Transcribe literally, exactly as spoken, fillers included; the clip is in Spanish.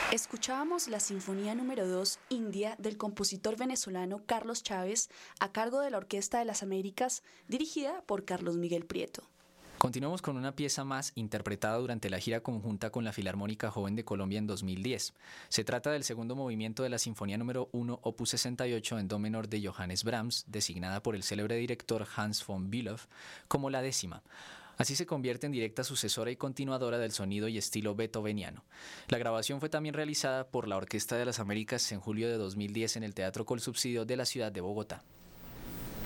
Escuchábamos la Sinfonía número dos India del compositor venezolano Carlos Chávez a cargo de la Orquesta de las Américas, dirigida por Carlos Miguel Prieto. Continuamos con una pieza más interpretada durante la gira conjunta con la Filarmónica Joven de Colombia en dos mil diez. Se trata del segundo movimiento de la Sinfonía número uno, opus sesenta y ocho en do menor de Johannes Brahms, designada por el célebre director Hans von Bülow como la décima. Así se convierte en directa sucesora y continuadora del sonido y estilo beethoveniano. La grabación fue también realizada por la Orquesta de las Américas en julio de dos mil diez en el Teatro Colsubsidio de la ciudad de Bogotá.